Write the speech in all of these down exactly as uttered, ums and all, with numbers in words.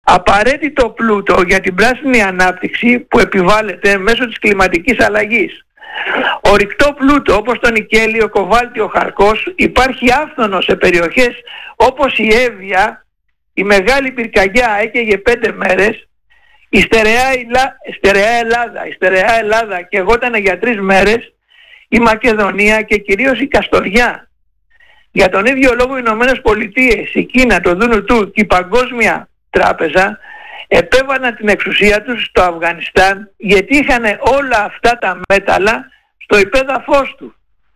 απαραίτητο πλούτο για την πράσινη ανάπτυξη που επιβάλλεται μέσω της κλιματικής αλλαγής. Ορυκτό πλούτο όπως το νικέλιο, κοβάλτιο, χαρκός υπάρχει άφθονο σε περιοχές όπως η Εύβοια. Η μεγάλη πυρκαγιά έκαιγε πέντε μέρες, η στερεά, Ελλά... στερεά Ελλάδα, η στερεά Ελλάδα καιγότανε για τρεις μέρες, η Μακεδονία και κυρίως η Καστοριά. Για τον ίδιο λόγο οι Ηνωμένες Πολιτείες, η Κίνα, το Δουνουτού και η Παγκόσμια Τράπεζα επέβαναν την εξουσία τους στο Αφγανιστάν, γιατί είχαν όλα αυτά τα μέταλλα στο υπέδαφος του.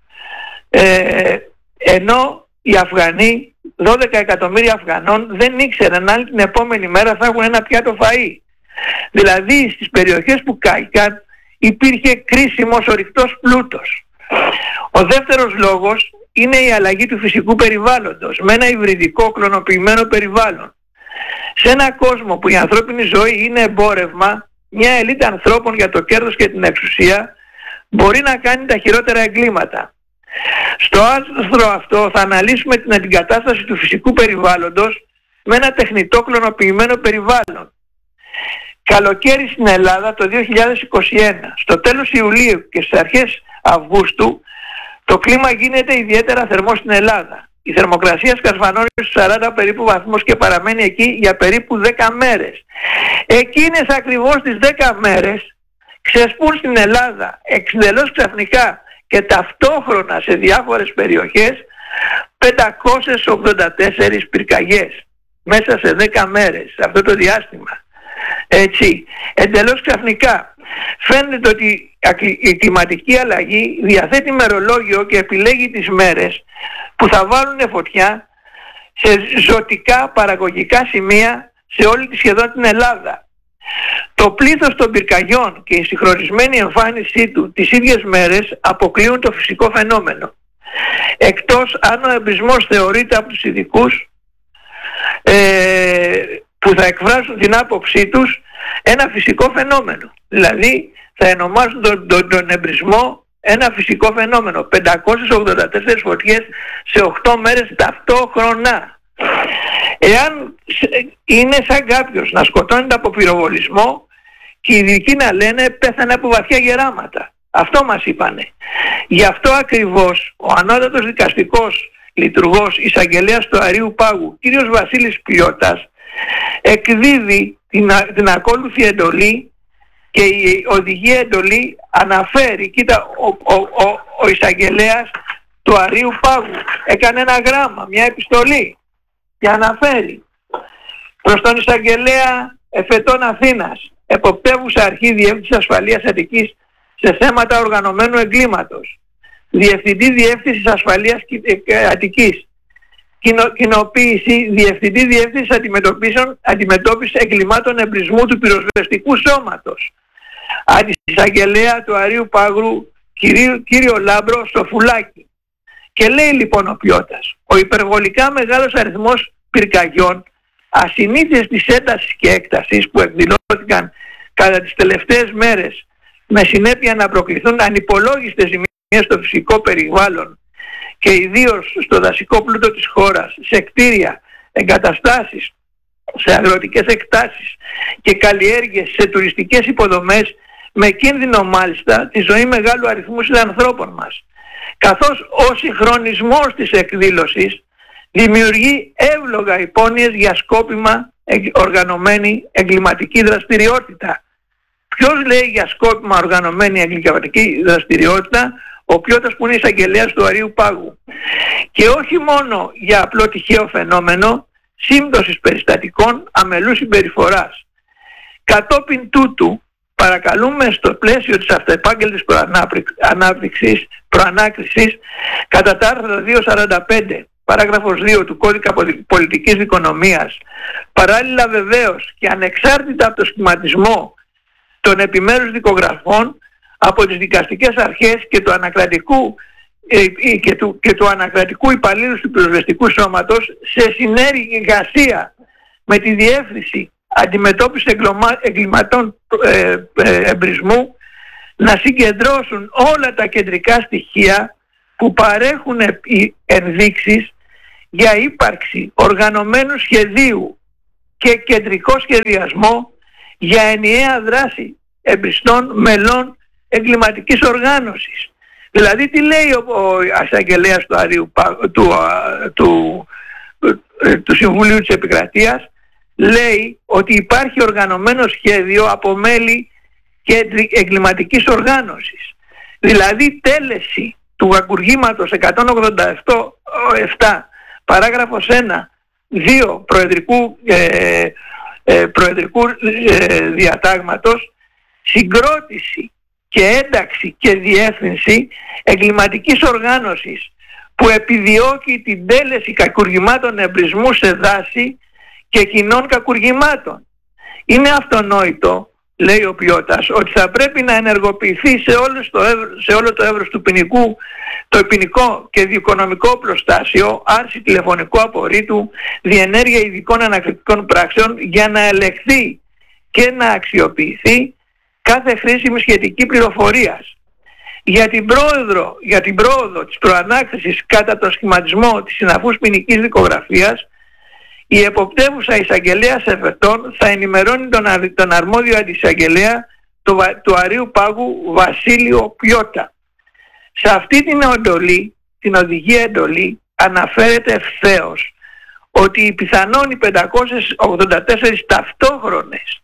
Ε, ενώ οι Αφγανοί, δώδεκα εκατομμύρια Αφγανών, δεν ήξεραν αν την επόμενη μέρα θα έχουν ένα πιάτο φαΐ. Δηλαδή στις περιοχές που κάηκαν υπήρχε κρίσιμος ορυκτός πλούτος. Ο δεύτερος λόγος είναι η αλλαγή του φυσικού περιβάλλοντος με ένα υβριδικό κλωνοποιημένο περιβάλλον. Σε ένα κόσμο που η ανθρώπινη ζωή είναι εμπόρευμα, μια ελίτ ανθρώπων για το κέρδος και την εξουσία μπορεί να κάνει τα χειρότερα εγκλήματα. Στο άρθρο αυτό θα αναλύσουμε την αντικατάσταση του φυσικού περιβάλλοντος με ένα τεχνητό κλωνοποιημένο περιβάλλον. Καλοκαίρι στην Ελλάδα το δύο χιλιάδες είκοσι ένα. Στο τέλος Ιουλίου και στις αρχές Αυγούστου το κλίμα γίνεται ιδιαίτερα θερμό στην Ελλάδα. Η θερμοκρασία σκαρφανώνει στους σαράντα περίπου βαθμούς και παραμένει εκεί για περίπου δέκα μέρες. Εκείνες ακριβώς τις δέκα μέρες ξεσπούν στην Ελλάδα εξδελώς ξαφνικά και ταυτόχρονα σε διάφορες περιοχές πεντακόσιες ογδόντα τέσσερις πυρκαγιές μέσα σε δέκα μέρες, σε αυτό το διάστημα. Έτσι, εντελώς ξαφνικά. Φαίνεται ότι η κλιματική αλλαγή διαθέτει μερολόγιο και επιλέγει τις μέρες που θα βάλουν φωτιά σε ζωτικά παραγωγικά σημεία σε όλη τη σχεδόν την Ελλάδα. Το πλήθος των πυρκαγιών και η συγχρονισμένη εμφάνισή του τις ίδιες μέρες αποκλείουν το φυσικό φαινόμενο. Εκτός αν ο εμπρισμός θεωρείται από τους ειδικούς ε, που θα εκφράσουν την άποψή τους ένα φυσικό φαινόμενο. Δηλαδή θα ονομάσουν τον, τον, τον εμπρισμό ένα φυσικό φαινόμενο. πεντακόσιες ογδόντα τέσσερις φωτιές σε οκτώ μέρες ταυτόχρονα. Εάν είναι σαν κάποιος να σκοτώνεται από πυροβολισμό και οι ειδικοί να λένε πέθανε από βαθιά γεράματα. Αυτό μας είπανε. Γι' αυτό ακριβώς ο ανώτατος δικαστικός λειτουργός εισαγγελέας του Αρείου Πάγου, κύριος Βασίλης Πιώτας, εκδίδει την, την ακόλουθη εντολή και η οδηγία εντολή αναφέρει, κοίτα, ο, ο, ο, ο εισαγγελέας του Αρείου Πάγου έκανε ένα γράμμα, μια επιστολή και αναφέρει προς τον εισαγγελέα Εφετών Αθήνας, εποπτεύουσα αρχή Διεύθυνσης Ασφαλείας Αττικής σε θέματα οργανωμένου εγκλήματος, Διευθυντή Διεύθυνσης Ασφαλείας Αττικής, Κοινο, κοινοποίηση Διευθυντή Διεύθυνσης Αντιμετώπισης Εγκλημάτων Εμπρισμού του Πυροσβεστικού Σώματος, Αντισαγγελέα του Αρείου Πάγου, κύριο, κύριο Λάμπρο Σοφουλάκη. Και λέει λοιπόν ο Πιώτας, ο υπερβολικά μεγάλος αριθμός πυρκαγιών, ασυνήθειες της έντασης και έκτασης που εκδηλώθηκαν κατά τις τελευταίες μέρες, με συνέπεια να προκληθούν ανυπολόγιστες ζημίες στο φυσικό περιβάλλον και ιδίως στο δασικό πλούτο της χώρας, σε κτίρια, εγκαταστάσεις, σε αγροτικές εκτάσεις και καλλιέργειες, σε τουριστικές υποδομές, με κίνδυνο μάλιστα τη ζωή μεγάλου αριθμού συνανθρώπων μας. Καθώς ο συγχρονισμός της εκδήλωσης δημιουργεί εύλογα υπόνοιες για σκόπιμα οργανωμένη εγκληματική δραστηριότητα. Ποιος λέει για σκόπιμα οργανωμένη εγκληματική δραστηριότητα? Ο Πιώτας που είναι εισαγγελέας του Αρείου Πάγου. Και όχι μόνο για απλό τυχαίο φαινόμενο σύμπτωσης περιστατικών αμελούς συμπεριφοράς. Κατόπιν τούτου παρακαλούμε στο πλαίσιο της αυτοεπάγγελτης προανάπτυξης, προανάκρισης κατά τα άρθρα διακόσια σαράντα πέντε παράγραφος δύο του Κώδικα Πολιτικής Δικονομίας, παράλληλα βεβαίως και ανεξάρτητα από το σχηματισμό των επιμέρους δικογραφών, από τις δικαστικές αρχές και του ανακρατικού, ε, και του, και του ανακρατικού υπαλλήλου του πυροσβεστικού σώματος, σε συνεργασία με τη Διεύθυνση Αντιμετώπισης Εγκληματών ε, ε, Εμπρισμού, να συγκεντρώσουν όλα τα κεντρικά στοιχεία που παρέχουν οι ενδείξεις για ύπαρξη οργανωμένου σχεδίου και κεντρικό σχεδιασμό για ενιαία δράση εμπριστών μελών εγκληματικής οργάνωσης. Δηλαδή τι λέει ο, ο εισαγγελέας του, Αρείου, του, του, του, του Συμβουλίου της Επικρατείας? Λέει ότι υπάρχει οργανωμένο σχέδιο από μέλη και εγκληματικής οργάνωσης. Δηλαδή τέλεση του κακουργήματος εκατόν ογδόντα επτά παράγραφος ένα δύο προεδρικού, ε, ε, προεδρικού ε, διατάγματος, συγκρότηση και ένταξη και διεύθυνση εγκληματικής οργάνωσης που επιδιώκει την τέλεση κακουργημάτων εμπρισμού σε δάση και κοινών κακουργημάτων. Είναι αυτονόητο, λέει ο Πιώτας, ότι θα πρέπει να ενεργοποιηθεί σε όλο το εύρος, σε όλο το εύρος του ποινικού, το ποινικό και δικονομικό προστάσιο, άρση τηλεφωνικού απορρίτου, διενέργεια ειδικών ανακριτικών πράξεων για να ελεγχθεί και να αξιοποιηθεί κάθε χρήσιμη σχετική πληροφορίας. Για την, πρόεδρο, για την πρόοδο της προανάκρισης κατά το σχηματισμό της συναφούς ποινικής δικογραφίας, η εποπτεύουσα εισαγγελέας εφετών θα ενημερώνει τον, αρ, τον αρμόδιο αντισαγγελέα του, του Αρείου Πάγου Βασίλειο Πιώτα. Σε αυτή την εντολή, την οδηγία εντολή, αναφέρεται ευθέως ότι οι πιθανόν οι πεντακόσιες ογδόντα τέσσερα ταυτόχρονες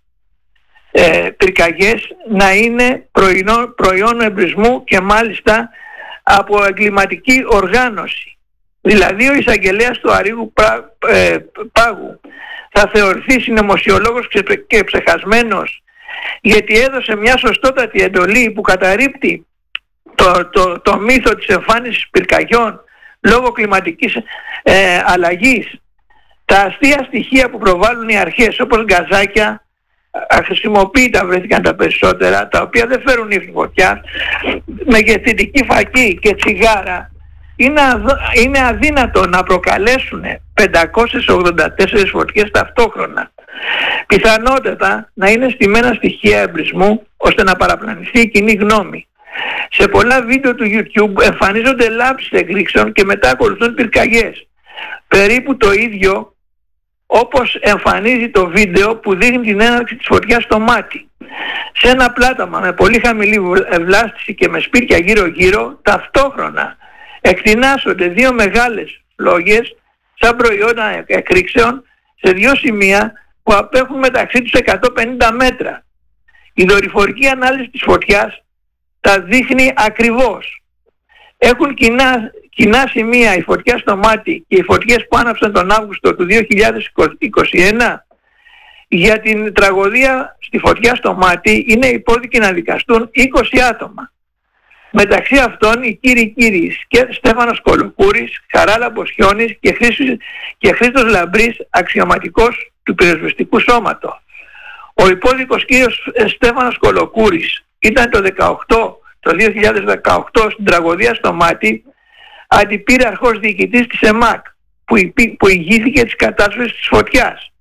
ε, πυρκαγιές να είναι προϊόν, προϊόν εμπρισμού και μάλιστα από εγκληματική οργάνωση. Δηλαδή ο εισαγγελέας του Αρείου ε, Πάγου θα θεωρηθεί συνωμοσιολόγος και ψεχασμένος γιατί έδωσε μια σωστότατη εντολή που καταρρίπτει το, το, το μύθο της εμφάνισης πυρκαγιών λόγω κλιματικής ε, αλλαγής. Τα αστεία στοιχεία που προβάλλουν οι αρχές όπως γκαζάκια, αχρησιμοποιητά βρέθηκαν τα περισσότερα, τα οποία δεν φέρουν ύφη φωτιά, μεγεθυντική φακή και τσιγάρα, είναι, αδ, είναι αδύνατο να προκαλέσουν πεντακόσιες ογδόντα τέσσερα φωτιές ταυτόχρονα. Πιθανότατα να είναι στημένα στοιχεία εμπρισμού ώστε να παραπλανηθεί η κοινή γνώμη. Σε πολλά βίντεο του YouTube εμφανίζονται λάμψεις εκρήξεων και μετά ακολουθούν πυρκαγιές. Περίπου το ίδιο όπως εμφανίζει το βίντεο που δείχνει την έναρξη της φωτιάς στο μάτι. Σε ένα πλάταμα με πολύ χαμηλή βλάστηση και με σπίτια γύρω γύρω, ταυτόχρονα εκτινάσσονται δύο μεγάλες φλόγες σαν προϊόντα εκρήξεων σε δύο σημεία που απέχουν μεταξύ τους εκατόν πενήντα μέτρα. Η δορυφορική ανάλυση της φωτιάς τα δείχνει ακριβώς. Έχουν κοινά, κοινά σημεία η φωτιά στο μάτι και οι φωτιές που άναψαν τον Αύγουστο του δύο χιλιάδες είκοσι ένα. Για την τραγωδία στη φωτιά στο μάτι είναι υπόδικοι να δικαστούν είκοσι άτομα. Μεταξύ αυτών οι κύριοι κύριοι Στέφανος Κολοκούρης, Χαράλαμπος Χιώνης και, Χρήστος, και Χρήστος Λαμπρής, αξιωματικός του πυροσβεστικού σώματος. Ο υπόδικος κύριος Στέφανος Κολοκούρης ήταν το, δεκαοκτώ, το δύο χιλιάδες δεκαοκτώ στην τραγωδία στο μάτι αντιπύραρχος διοικητής της ΕΜΑΚ που, υπή, που ηγήθηκε της κατάσβεσης της φωτιάς.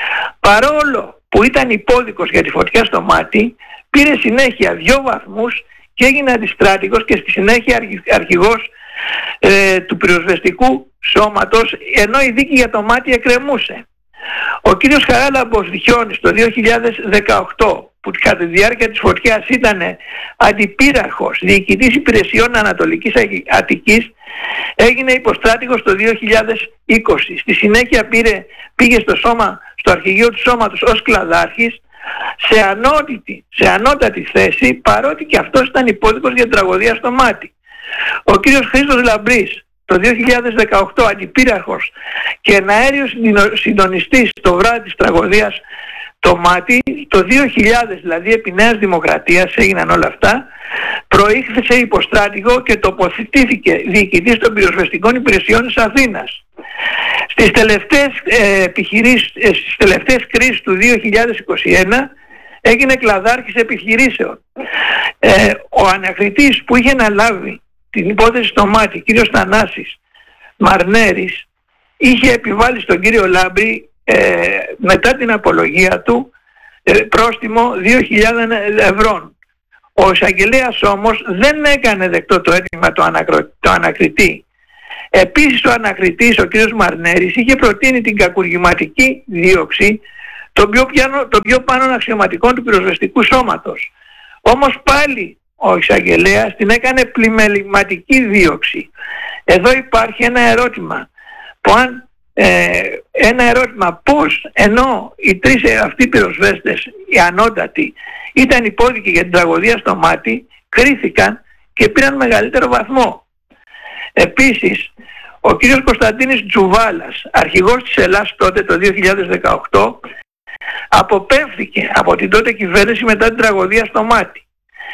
Παρόλο που ήταν υπόδικος για τη φωτιά στο μάτι, πήρε συνέχεια δύο βαθμούς και έγινε αντιστράτηγος και στη συνέχεια αρχηγός ε, του πυροσβεστικού σώματος, ενώ η δίκη για το μάτι εκκρεμούσε. Ο κύριος Χαράλαμπος Χιώνης το δύο χιλιάδες δεκαοκτώ, που κατά τη διάρκεια της φωτιάς ήταν αντιπύραρχος διοικητής υπηρεσιών Ανατολικής Αττικής, έγινε υποστράτηγος το δύο χιλιάδες είκοσι. Στη συνέχεια πήρε, πήγε στο, σώμα, στο αρχηγείο του σώματος ως κλαδάρχης σε, ανώτητη, σε ανώτατη θέση, παρότι και αυτός ήταν υπόδικος για την τραγωδία στο μάτι. Ο κύριος Χρήστος Λαμπρής το δύο χιλιάδες δεκαοκτώ αντιπύραρχος και εναέριος συντονιστής το βράδυ της τραγωδίας το μάτι, το δύο χιλιάδες δηλαδή επί Νέας Δημοκρατίας έγιναν όλα αυτά, προήχθησε υποστράτηγο και τοποθετήθηκε διοικητής των πυροσβεστικών υπηρεσιών της Αθήνας. Στις τελευταίες, ε, επιχειρήσεις, ε, στις τελευταίες κρίσεις του δύο χιλιάδες είκοσι ένα έγινε κλαδάρχης επιχειρήσεων. Ε, ο ανακριτής που είχε αναλάβει την υπόθεση στο μάτι, κύριος Θανάσης Μαρνέρης, είχε επιβάλει στον κύριο Λάμπρη ε, μετά την απολογία του ε, πρόστιμο δύο χιλιάδες ευρώ. Ο εισαγγελέας όμως δεν έκανε δεκτό το αίτημα του ανακρο... το ανακριτή. Επίσης ο ανακριτής, ο κύριος Μαρνέρης, είχε προτείνει την κακουργηματική δίωξη των πιο, πιάνω, των πιο πάνω αξιωματικών του πυροσβεστικού σώματος. Όμως πάλι ο εισαγγελέας την έκανε πλημεληματική δίωξη. Εδώ υπάρχει ένα ερώτημα. Που αν, ε, ένα ερώτημα πώς, ενώ οι τρεις αυτοί πυροσβέστες, οι ανώτατοι, ήταν υπόδικοι για την τραγωδία στο Μάτι, κρίθηκαν και πήραν μεγαλύτερο βαθμό. Επίσης, ο κύριος Κωνσταντίνης Τζουβάλας, αρχηγός της Ελλάς τότε το δύο χιλιάδες δεκαοκτώ, αποπέμφθηκε από την τότε κυβέρνηση μετά την τραγωδία στο Μάτι.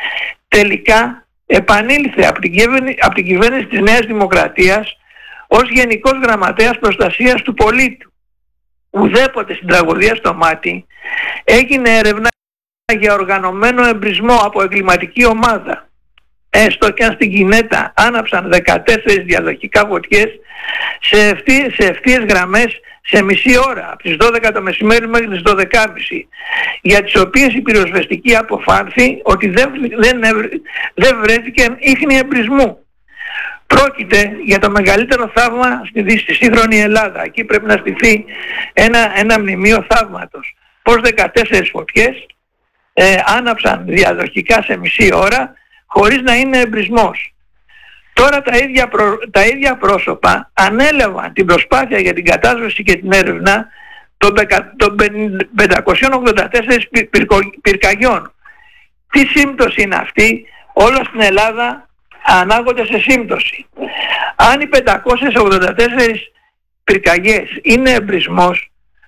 Τελικά επανήλθε από την, κυβέρνηση, από την κυβέρνηση της Νέας Δημοκρατίας ως Γενικός Γραμματέας Προστασίας του Πολίτου. Ουδέποτε στην τραγωδία στο Μάτι έγινε έρευνα για οργανωμένο εμπρισμό από εγκληματική ομάδα. Έστω και αν στην Κινέτα άναψαν δεκατέσσερις διαδοχικά φωτιές σε, ευθύ, σε ευθείες γραμμές σε μισή ώρα, από τις δώδεκα το μεσημέρι μέχρι τις δώδεκα και μισή, για τις οποίες η πυροσβεστική αποφάνθη ότι δεν, δεν, δεν βρέθηκε ίχνη εμπρισμού. Πρόκειται για το μεγαλύτερο θαύμα στη, στη σύγχρονη Ελλάδα. Εκεί πρέπει να στηθεί ένα, ένα μνημείο θαύματος. Πώς δεκατέσσερις φωτιές ε, άναψαν διαδοχικά σε μισή ώρα χωρίς να είναι εμπρισμός. Τώρα τα ίδια, προ, τα ίδια πρόσωπα ανέλαβαν την προσπάθεια για την κατάσβεση και την έρευνα των, των πεντακοσίων ογδόντα τέσσερα πυρκο, πυρκαγιών. Τι σύμπτωση είναι αυτή? Όλα στην Ελλάδα ανάγονται σε σύμπτωση. Αν οι πεντακόσιες ογδόντα τέσσερις πυρκαγιές είναι εμπρισμός,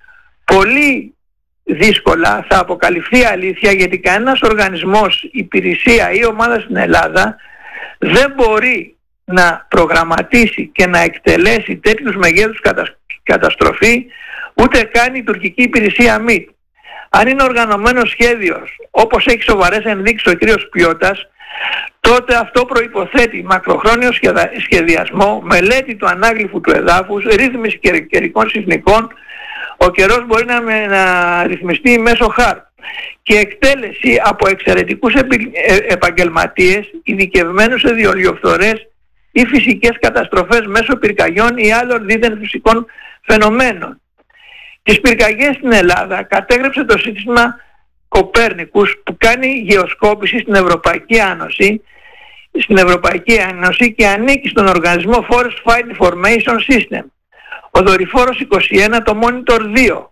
πολύ δύσκολα θα αποκαλυφθεί αλήθεια, γιατί κανένας οργανισμός, υπηρεσία ή ομάδα στην Ελλάδα δεν μπορεί να προγραμματίσει και να εκτελέσει τέτοιους μεγέθους καταστροφή, ούτε καν η τουρκική υπηρεσία ΜΙΤ. Αν είναι οργανωμένο σχέδιο, όπως έχει σοβαρές ενδείξεις ο κ. Πιώτας, τότε αυτό προϋποθέτει μακροχρόνιο σχεδιασμό, μελέτη του ανάγλυφου του εδάφους, ρύθμιση καιρικών συνθηκών. Ο καιρός μπορεί να, να ρυθμιστεί μέσω χάρ και εκτέλεση από εξαιρετικούς επι, ε, επαγγελματίες ειδικευμένους σε διολιοφθορές ή φυσικές καταστροφές μέσω πυρκαγιών ή άλλων δίθεν φυσικών φαινομένων. Τις πυρκαγιές στην Ελλάδα κατέγραψε το σύστημα Κοπέρνικους, που κάνει γεωσκόπηση στην Ευρωπαϊκή Ένωση, στην Ευρωπαϊκή Ένωση και ανήκει στον οργανισμό Forest Fire Information System. Ο δορυφόρος είκοσι ένα, το Monitor δύο.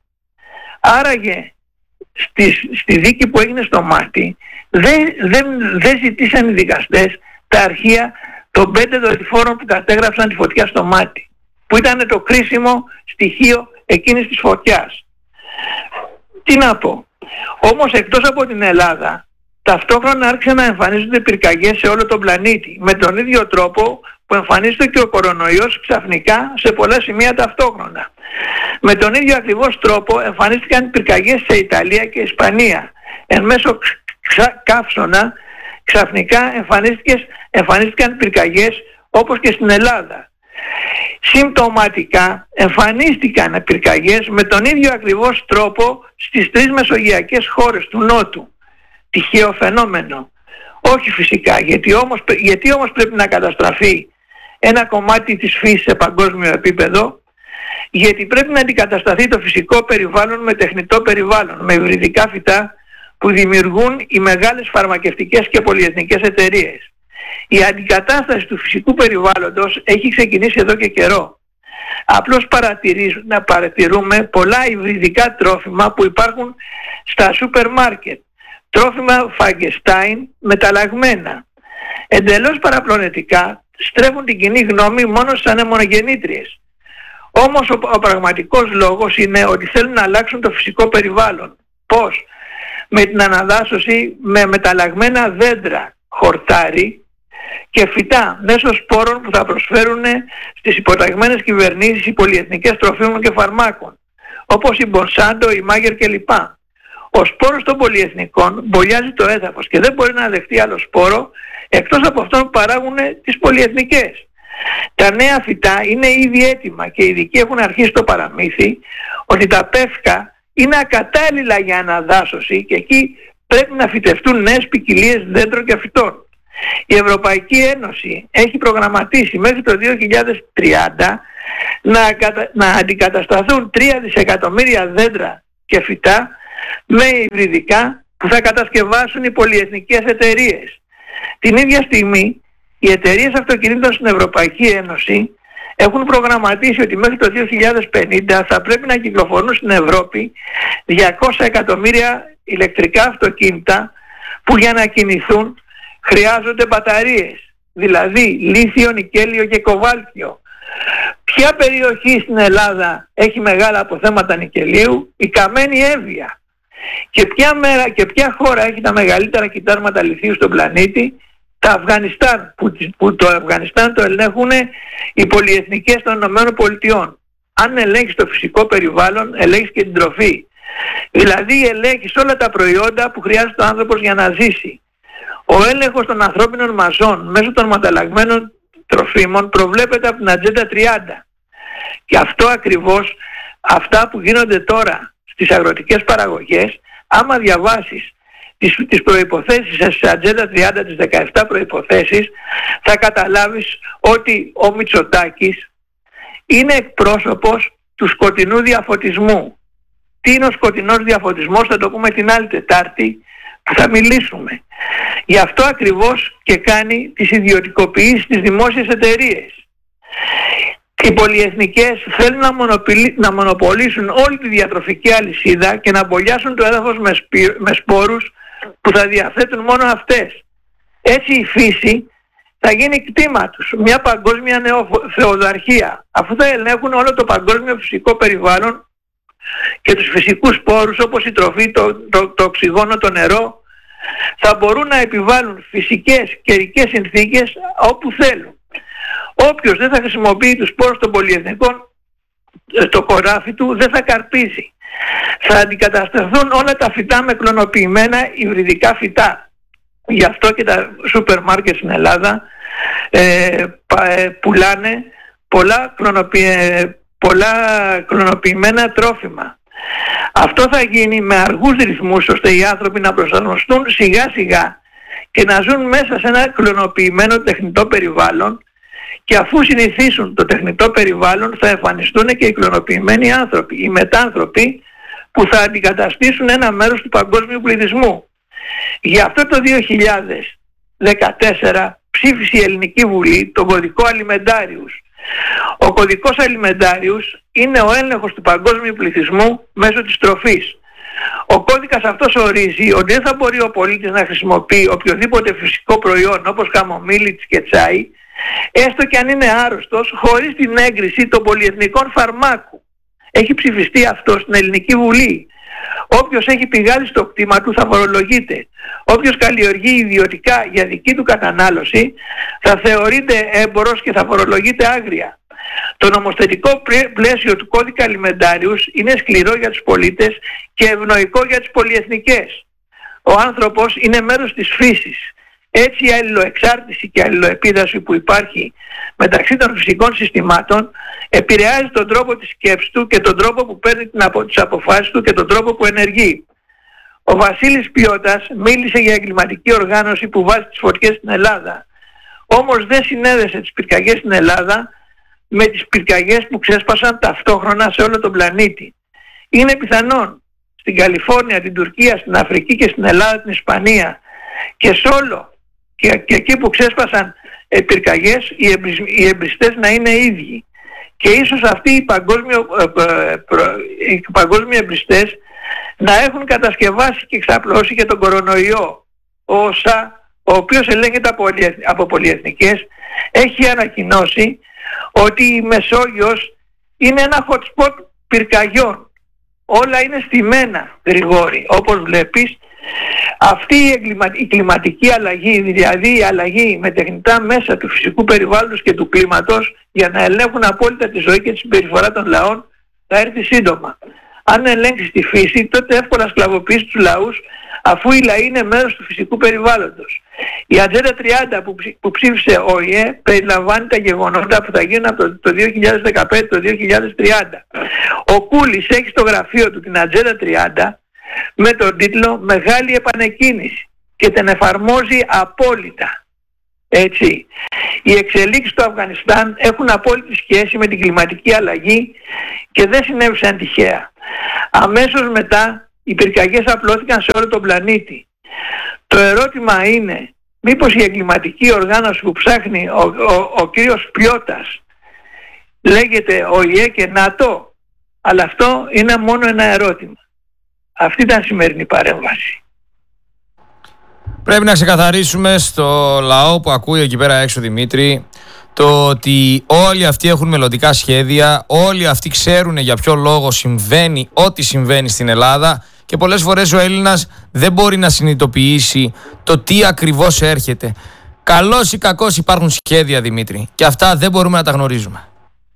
Άραγε στη, στη δίκη που έγινε στο Μάτι δεν, δεν, δεν ζητήσαν οι δικαστές τα αρχεία των πέντε δορυφόρων που κατέγραψαν τη φωτιά στο Μάτι, που ήταν το κρίσιμο στοιχείο εκείνης της φωτιάς. Τι να πω. Όμως εκτός από την Ελλάδα, ταυτόχρονα άρχισαν να εμφανίζονται πυρκαγιές σε όλο τον πλανήτη, με τον ίδιο τρόπο που εμφανίζεται και ο κορονοϊός ξαφνικά σε πολλά σημεία ταυτόχρονα. Με τον ίδιο ακριβώς τρόπο εμφανίστηκαν πυρκαγιές σε Ιταλία και Ισπανία. Εν μέσω ξα... καύσωνα ξαφνικά εμφανίστηκαν πυρκαγιές όπως και στην Ελλάδα. Συμπτωματικά εμφανίστηκαν πυρκαγιές με τον ίδιο ακριβώς τρόπο στις τρεις μεσογειακές χώρες του Νότου. Τυχαίο φαινόμενο? Όχι φυσικά, γιατί όμως, γιατί όμως πρέπει να καταστραφεί ένα κομμάτι της φύσης σε παγκόσμιο επίπεδο? Γιατί πρέπει να αντικατασταθεί το φυσικό περιβάλλον με τεχνητό περιβάλλον, με υβριδικά φυτά που δημιουργούν οι μεγάλες φαρμακευτικές και πολυεθνικές εταιρείες. Η αντικατάσταση του φυσικού περιβάλλοντος έχει ξεκινήσει εδώ και καιρό. Απλώς να παρατηρούμε πολλά υβριδικά τρόφιμα που υπάρχουν στα σούπερ μάρκετ. Τρόφιμα Φραγκεστάιν μεταλλαγμένα. Εντελώς παραπλανητικά στρέφουν την κοινή γνώμη μόνο στις ανεμογεννήτριες. Όμως ο, ο πραγματικός λόγος είναι ότι θέλουν να αλλάξουν το φυσικό περιβάλλον. Πώς? Με την αναδάσωση με μεταλλαγμένα δέντρα, χορτάρι και φυτά μέσω σπόρων που θα προσφέρουν στις υποταγμένες κυβερνήσεις οι πολυεθνικές τροφίμων και φαρμάκων, όπως η Μπονσάντο, η Μάγερ κλπ. Ο σπόρος των πολυεθνικών μπολιάζει το έδαφος και δεν μπορεί να δεχτεί άλλο σπόρο εκτός από αυτόν που παράγουν τις πολυεθνικές. Τα νέα φυτά είναι ήδη έτοιμα και οι ειδικοί έχουν αρχίσει το παραμύθι ότι τα πεύκα είναι ακατάλληλα για αναδάσωση και εκεί πρέπει να φυτευτούν νέες ποικιλίες δέντρων και φυτών. Η Ευρωπαϊκή Ένωση έχει προγραμματίσει μέχρι το δύο χιλιάδες τριάντα να, να αντικατασταθούν τρία δισεκατομμύρια δέντρα και φυτά με υβριδικά που θα κατασκευάσουν οι πολυεθνικές εταιρείες. Την ίδια στιγμή οι εταιρείες αυτοκινήτων στην Ευρωπαϊκή Ένωση έχουν προγραμματίσει ότι μέχρι το δύο χιλιάδες πενήντα θα πρέπει να κυκλοφορούν στην Ευρώπη διακόσια εκατομμύρια ηλεκτρικά αυτοκίνητα που για να κινηθούν χρειάζονται μπαταρίες, δηλαδή λίθιο, νικέλιο και κοβάλτιο. Ποια περιοχή στην Ελλάδα έχει μεγάλα αποθέματα νικελίου? Η Καμένη Εύβοια. Και ποια, μέρα, και ποια χώρα έχει τα μεγαλύτερα κοιτάσματα λιθίου στον πλανήτη? Τα Αφγανιστάν, που, που το Αφγανιστάν το ελέγχουν οι πολυεθνικές των Ηνωμένων Πολιτειών. Αν ελέγχεις το φυσικό περιβάλλον, ελέγχεις και την τροφή. Δηλαδή ελέγχεις όλα τα προϊόντα που χρειάζεται ο άνθρωπος για να ζήσει. Ο έλεγχος των ανθρώπινων μαζών μέσω των μεταλλαγμένων τροφίμων προβλέπεται από την Ατζέντα τριάντα. Και αυτό ακριβώς, αυτά που γίνονται τώρα στις αγροτικές παραγωγές, άμα διαβάσεις τις, τις προϋποθέσεις στις Ατζέντα τριάντα, τις δεκαεπτά προϋποθέσεις, θα καταλάβεις ότι ο Μητσοτάκης είναι εκπρόσωπος του σκοτεινού διαφωτισμού. Τι είναι ο σκοτεινός διαφωτισμός θα το πούμε την άλλη Τετάρτη που θα μιλήσουμε. Γι' αυτό ακριβώς και κάνει τις ιδιωτικοποιήσεις στις δημόσιες εταιρείες. Οι πολυεθνικές θέλουν να, μονοπολι... να μονοπολίσουν όλη τη διατροφική αλυσίδα και να μπολιάσουν το έδαφος με, σπι... με σπόρους που θα διαθέτουν μόνο αυτές. Έτσι η φύση θα γίνει κτήμα τους, μια παγκόσμια νεοφεοδαρχία, αφού θα ελέγχουν όλο το παγκόσμιο φυσικό περιβάλλον και τους φυσικούς πόρους όπως η τροφή, το, το, το οξυγόνο, το νερό, θα μπορούν να επιβάλλουν φυσικές καιρικές συνθήκες όπου θέλουν. Όποιος δεν θα χρησιμοποιεί τους πόρους των πολυεθνικών στο χωράφι του δεν θα καρπίσει. Θα αντικατασταθούν όλα τα φυτά με κλωνοποιημένα υβριδικά φυτά. Γι' αυτό και τα σούπερ μάρκετ στην Ελλάδα ε, ε, πουλάνε πολλά, κλωνοποιη, πολλά κλωνοποιημένα τρόφιμα. Αυτό θα γίνει με αργούς ρυθμούς ώστε οι άνθρωποι να προσαρμοστούν σιγά σιγά και να ζουν μέσα σε ένα κλωνοποιημένο τεχνητό περιβάλλον, και αφού συνηθίσουν το τεχνητό περιβάλλον θα εμφανιστούν και οι κλωνοποιημένοι άνθρωποι, οι μετάνθρωποι που θα αντικαταστήσουν ένα μέρος του παγκόσμιου πληθυσμού. Γι' αυτό το δύο χιλιάδες δεκατέσσερα ψήφισε η Ελληνική Βουλή τον κωδικό Αλιμεντάριους. Ο κωδικός Αλιμεντάριους είναι ο έλεγχος του παγκόσμιου πληθυσμού μέσω της τροφής. Ο κώδικας αυτός ορίζει ότι δεν θα μπορεί ο πολίτης να χρησιμοποιεί οποιοδήποτε φυσικό προϊόν όπως καμομίλι και τσάι, έστω και αν είναι άρρωστος, χωρίς την έγκριση των πολυεθνικών φαρμάκου. Έχει ψηφιστεί αυτό στην Ελληνική Βουλή. Όποιος έχει πηγάδι στο κτήμα του θα φορολογείται. Όποιος καλλιεργεί ιδιωτικά για δική του κατανάλωση θα θεωρείται έμπορος και θα φορολογείται άγρια. Το νομοθετικό πλαίσιο του κώδικα Αλιμεντάριους είναι σκληρό για τους πολίτες και ευνοϊκό για τις πολυεθνικές. Ο άνθρωπος είναι μέρος της φύσης. Έτσι η αλληλοεξάρτηση και αλληλοεπίδραση που υπάρχει μεταξύ των φυσικών συστημάτων επηρεάζει τον τρόπο της σκέψης του και τον τρόπο που παίρνει τις αποφάσεις του και τον τρόπο που ενεργεί. Ο Βασίλης Πιώτας μίλησε για εγκληματική οργάνωση που βάζει τις φωτιές στην Ελλάδα. Όμως δεν συνέδεσε τις πυρκαγιές στην Ελλάδα με τις πυρκαγιές που ξέσπασαν ταυτόχρονα σε όλο τον πλανήτη. Είναι πιθανόν στην Καλιφόρνια, την Τουρκία, στην Αφρική και στην Ελλάδα, την Ισπανία και σε όλο και, και εκεί που ξέσπασαν ε, πυρκαγιές οι, εμπρισ, οι εμπριστές να είναι ίδιοι. Και ίσως αυτοί οι παγκόσμιοι, ε, ε, οι παγκόσμιοι εμπριστές να έχουν κατασκευάσει και εξαπλώσει και τον κορονοϊό. Ο ΩΣΑ, ο οποίος ελέγχεται από, από πολυεθνικές, έχει ανακοινώσει ότι η Μεσόγειος είναι ένα hot spot πυρκαγιών. Όλα είναι στημένα, Γρηγόρη. Όπως βλέπεις, αυτή η, εγκλημα... η κλιματική αλλαγή, δηλαδή η αλλαγή με τεχνητά μέσα του φυσικού περιβάλλοντος και του κλίματος για να ελέγχουν απόλυτα τη ζωή και τη συμπεριφορά των λαών, θα έρθει σύντομα. Αν ελέγξεις τη φύση, τότε εύκολα σκλαβοποιείς τους λαούς, αφού οι λαοί είναι μέρος του φυσικού περιβάλλοντος. Η Ατζέντα τριάντα που, ψη, που ψήφισε ο ΟΗΕ περιλαμβάνει τα γεγονότα που θα γίνουν από το, το δύο χιλιάδες δεκαπέντε το δύο χιλιάδες τριάντα. Ο Κούλης έχει στο γραφείο του την Ατζέντα τριάντα με τον τίτλο «Μεγάλη επανεκκίνηση» και την εφαρμόζει απόλυτα. Έτσι. Οι εξελίξεις στο Αφγανιστάν έχουν απόλυτη σχέση με την κλιματική αλλαγή και δεν συνέβησαν τυχαία. Αμέσως μετά οι πυρκαγιές απλώθηκαν σε όλο τον πλανήτη. Το ερώτημα είναι, μήπως η εγκληματική οργάνωση που ψάχνει ο, ο, ο κύριος Πιώτας λέγεται ΟΗΕ και ΝΑΤΟ? Αλλά αυτό είναι μόνο ένα ερώτημα. Αυτή ήταν η σημερινή παρέμβαση. Πρέπει να ξεκαθαρίσουμε στο λαό που ακούει εκεί πέρα έξω, Δημήτρη, το ότι όλοι αυτοί έχουν μελλοντικά σχέδια, όλοι αυτοί ξέρουν για ποιο λόγο συμβαίνει ό,τι συμβαίνει στην Ελλάδα και πολλές φορές ο Έλληνας δεν μπορεί να συνειδητοποιήσει το τι ακριβώς έρχεται. Καλώς ή κακώς υπάρχουν σχέδια, Δημήτρη, και αυτά δεν μπορούμε να τα γνωρίζουμε.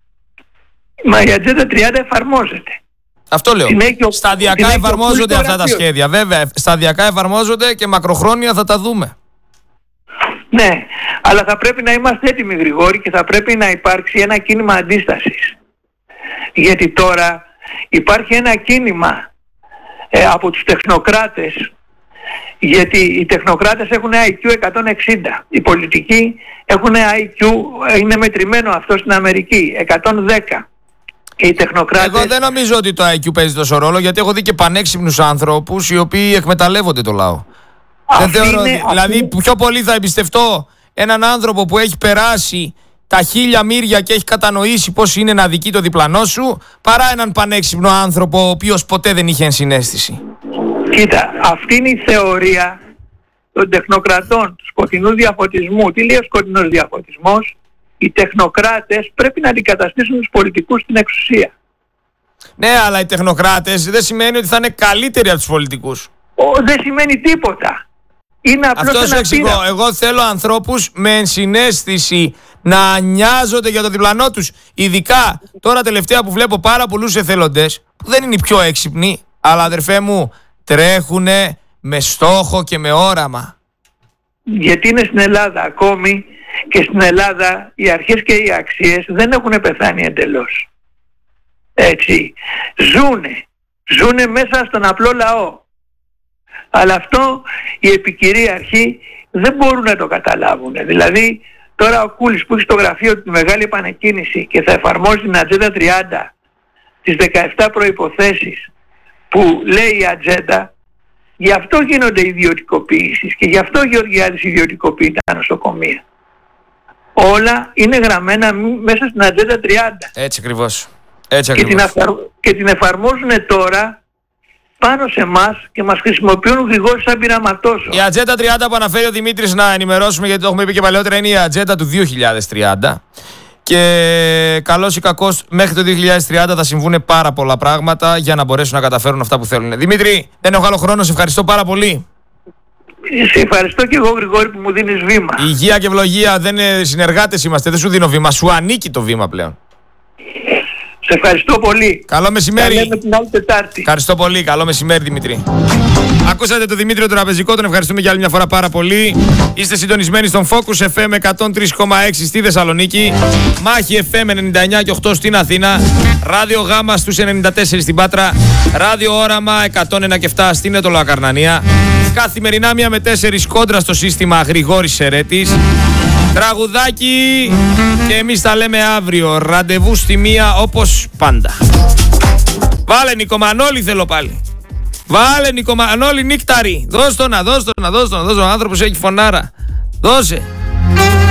Μα η Ατζέντα τριάντα εφαρμόζεται. Αυτό λέω. Συνέχεια, σταδιακά εφαρμόζονται αυτά τα σχέδια. Βέβαια, σταδιακά εφαρμόζονται και μακροχρόνια θα τα δούμε. Ναι, αλλά θα πρέπει να είμαστε έτοιμοι, Γρηγόρη, και θα πρέπει να υπάρξει ένα κίνημα αντίστασης. Γιατί τώρα υπάρχει ένα κίνημα ε, από τους τεχνοκράτες, γιατί οι τεχνοκράτες έχουν άι κιου εκατόν εξήντα, οι πολιτικοί έχουν άι κιου, είναι μετρημένο αυτό στην Αμερική, εκατόν δέκα. Και οι τεχνοκράτες... Εγώ δεν νομίζω ότι το άι κιου παίζει τόσο ρόλο, γιατί έχω δει και πανέξυπνους άνθρωπους οι οποίοι εκμεταλλεύονται το λαό. Δεν θεωρώ, είναι, δηλαδή αυτή... πιο πολύ θα εμπιστευτώ έναν άνθρωπο που έχει περάσει τα χίλια μύρια και έχει κατανοήσει πώς είναι να δικεί το διπλανό σου, παρά έναν πανέξυπνο άνθρωπο ο οποίος ποτέ δεν είχε ενσυναίσθηση. Κοίτα, αυτή είναι η θεωρία των τεχνοκρατών του σκοτεινού διαφωτισμού. Τι λέει ο σκοτεινός διαφωτισμός? Οι τεχνοκράτες πρέπει να αντικαταστήσουν τους πολιτικούς στην εξουσία. Ναι, αλλά οι τεχνοκράτες δεν σημαίνει ότι θα είναι καλύτεροι από τους πολιτικούς. Ο, δεν σημαίνει τίποτα. Είναι απλώς αυτό ένα σου εξηγώ. πείραμα. Εγώ θέλω ανθρώπους με ενσυναίσθηση να νοιάζονται για το διπλανό τους. Ειδικά τώρα τελευταία που βλέπω πάρα πολλούς εθελοντές που δεν είναι οι πιο έξυπνοι, αλλά αδερφέ μου τρέχουνε με στόχο και με όραμα. Γιατί είναι στην Ελλάδα ακόμη, και στην Ελλάδα οι αρχές και οι αξίες δεν έχουν πεθάνει εντελώς. Έτσι. Ζούνε. Ζούνε μέσα στον απλό λαό. Αλλά αυτό οι επικυρίαρχοι δεν μπορούν να το καταλάβουν. Δηλαδή τώρα ο Κούλης που έχει στο γραφείο του τη μεγάλη επανεκκίνηση και θα εφαρμόζει την Ατζέντα τριάντα, τις δεκαεπτά προϋποθέσεις που λέει η Ατζέντα, γι' αυτό γίνονται ιδιωτικοποιήσεις και γι' αυτό Γεωργιάδης ιδιωτικοποιεί τα νοσοκομεία. Όλα είναι γραμμένα μέσα στην Ατζέντα τριάντα. Έτσι ακριβώς. Έτσι και, την αφαρ... και την εφαρμόζουν τώρα πάνω σε εμάς και μας χρησιμοποιούν γρηγόρη σαν πειραματόσο. Η Ατζέντα τριάντα που αναφέρει ο Δημήτρης, να ενημερώσουμε γιατί το έχουμε πει και παλαιότερα, είναι η Ατζέντα του δύο χιλιάδες τριάντα. Και καλώς ή κακώς μέχρι το δύο χιλιάδες τριάντα θα συμβούν πάρα πολλά πράγματα για να μπορέσουν να καταφέρουν αυτά που θέλουν. Δημήτρη, δεν έχω άλλο χρόνο, σε ευχαριστώ πάρα πολύ. Σε ευχαριστώ και εγώ, Γρηγόρη, που μου δίνεις βήμα. Υγεία και ευλογία, δεν είναι συνεργάτες είμαστε, δεν σου δίνω βήμα, σου ανήκει το βήμα πλέον. Σε ευχαριστώ πολύ. Καλό μεσημέρι. Θα λέμε την άλλη Τετάρτη. Ευχαριστώ πολύ. Καλό μεσημέρι, Δημήτρη. Ακούσατε τον Δημήτριο τον Τραπεζικό, τον ευχαριστούμε για άλλη μια φορά πάρα πολύ. Είστε συντονισμένοι στον Focus εφ εμ εκατόν τρία κόμμα έξι στη Θεσσαλονίκη, Μάχη εφ εμ ενενήντα εννιά κόμμα οκτώ στην Αθήνα, Ράδιο Γάμα στους ενενήντα τέσσερα στην Πάτρα, Ράδιο Όραμα εκατόν ένα κόμμα επτά στην Ετωλοακαρνανία. Καθημερινά μία με τέσσερις κόντρα στο σύστημα Γρηγόρης Σερέτης. Τραγουδάκι και εμείς τα λέμε αύριο. Ραντεβού στη μία όπως πάντα. Βάλε Νικομανόλη θέλω πάλι. Βάλε Νικομανόλη νύκταρη. Δώσ' το να, δώσ' το να, δώσ' το να, δώσ' το να. Ο άνθρωπος έχει φωνάρα. Δώσε.